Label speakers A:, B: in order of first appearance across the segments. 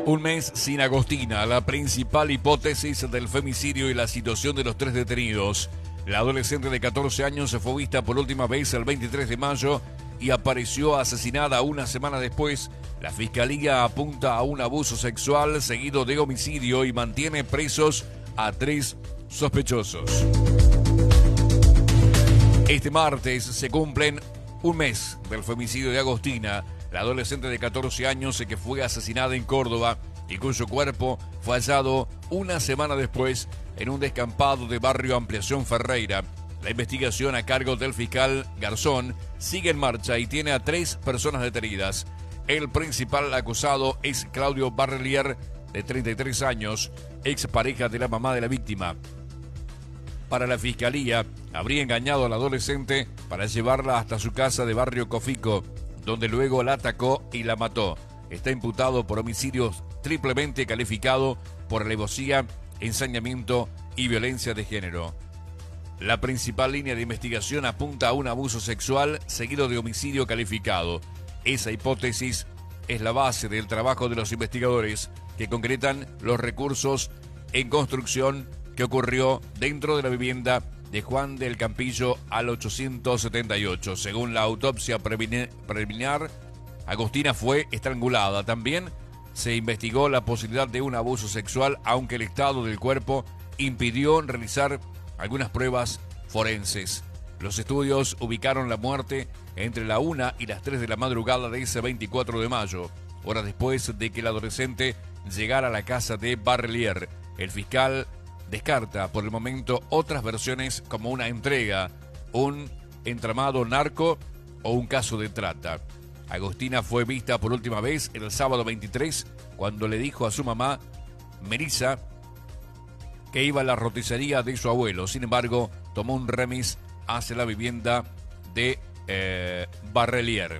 A: Un mes sin Agostina, la principal hipótesis del femicidio y la situación de los 3 detenidos. La adolescente de 14 años se fue vista por última vez el 23 de mayo y apareció asesinada una semana después. La fiscalía apunta a un abuso sexual seguido de homicidio y mantiene presos a 3 sospechosos. Este martes se cumplen un mes del femicidio de Agostina, la adolescente de 14 años que fue asesinada en Córdoba y cuyo cuerpo fue hallado una semana después en un descampado de barrio Ampliación Ferreira. La investigación a cargo del fiscal Garzón sigue en marcha y tiene a 3 personas detenidas. El principal acusado es Claudio Barrelier, de 33 años, expareja de la mamá de la víctima. Para la fiscalía, habría engañado a la adolescente para llevarla hasta su casa de barrio Cofico, donde luego la atacó y la mató. Está imputado por homicidios triplemente calificado por alevosía, ensañamiento y violencia de género. La principal línea de investigación apunta a un abuso sexual seguido de homicidio calificado. Esa hipótesis es la base del trabajo de los investigadores que concretan los recursos en construcción que ocurrió dentro de la vivienda de Juan del Campillo al 878. Según la autopsia preliminar, Agostina fue estrangulada. También se investigó la posibilidad de un abuso sexual, aunque el estado del cuerpo impidió realizar algunas pruebas forenses. Los estudios ubicaron la muerte entre la 1 y las 3 de la madrugada de ese 24 de mayo, horas después de que el adolescente llegara a la casa de Barrelier. El fiscal descarta por el momento otras versiones como una entrega, un entramado narco o un caso de trata. Agostina fue vista por última vez el sábado 23 cuando le dijo a su mamá, Melissa, que iba a la roticería de su abuelo. Sin embargo, tomó un remis hacia la vivienda de Barrelier.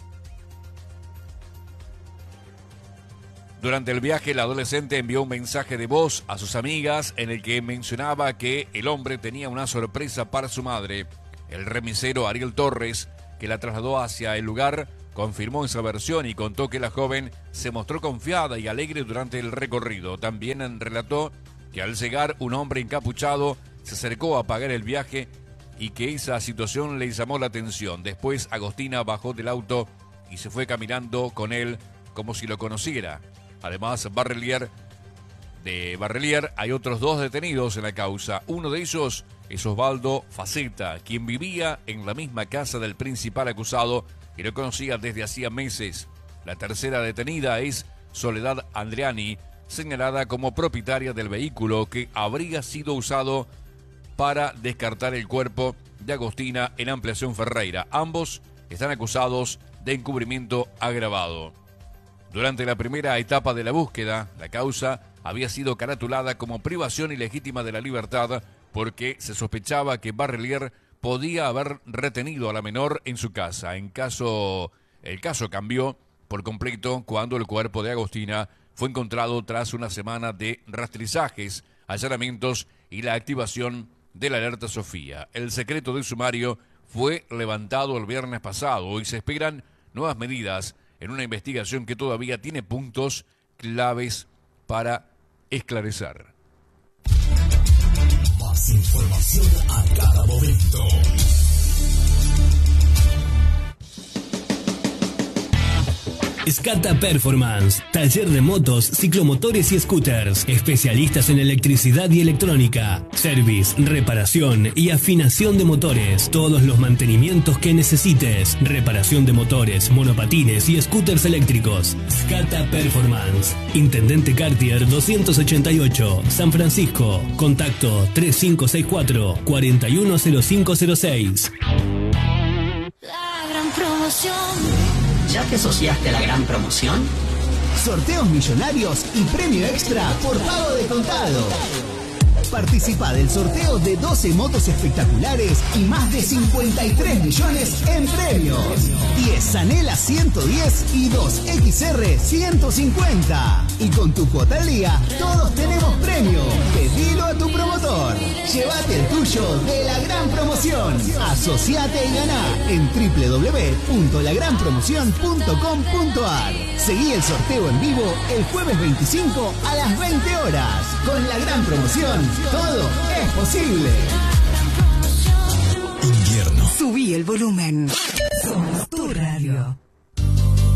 A: Durante el viaje, la adolescente envió un mensaje de voz a sus amigas en el que mencionaba que el hombre tenía una sorpresa para su madre. El remisero Ariel Torres, que la trasladó hacia el lugar, confirmó esa versión y contó que la joven se mostró confiada y alegre durante el recorrido. También relató que al llegar un hombre encapuchado se acercó a pagar el viaje y que esa situación le llamó la atención. Después Agostina bajó del auto y se fue caminando con él como si lo conociera. Además, de Barrelier hay otros 2 detenidos en la causa. Uno de ellos es Osvaldo Faceta, quien vivía en la misma casa del principal acusado y lo conocía desde hacía meses. La tercera detenida es Soledad Andriani, señalada como propietaria del vehículo que habría sido usado para descartar el cuerpo de Agostina en Ampliación Ferreira. Ambos están acusados de encubrimiento agravado. Durante la primera etapa de la búsqueda, la causa había sido caratulada como privación ilegítima de la libertad porque se sospechaba que Barrelier podía haber retenido a la menor en su casa. El caso cambió por completo cuando el cuerpo de Agostina fue encontrado tras una semana de rastrizajes, allanamientos y la activación de la alerta Sofía. El secreto del sumario fue levantado el viernes pasado y se esperan nuevas medidas en una investigación que todavía tiene puntos claves para esclarecer.
B: Más información a cada momento. Scata Performance, taller de motos, ciclomotores y scooters, especialistas en electricidad y electrónica, service, reparación y afinación de motores, todos los mantenimientos que necesites, reparación de motores, monopatines y scooters eléctricos. Scata Performance, Intendente Cartier 288, San Francisco, contacto 3564-410506.
C: La gran promoción. ¿Ya te asociaste a la gran promoción?
D: Sorteos millonarios y premio extra por pago de contado. Participa del sorteo de 12 motos espectaculares y más de 53 millones en premios. 10 Sanela 110 y 2 XR 150. Y con tu cuota al día, todos tenemos premio. Pedilo a tu promotor. motor. Llévate el tuyo de La Gran Promoción. Asociate y ganá en www.lagranpromoción.com.ar. Seguí el sorteo en vivo el jueves 25 a las 20 horas. Con La Gran Promoción, todo es posible.
B: Invierno.
E: Subí el volumen. Somos tu radio.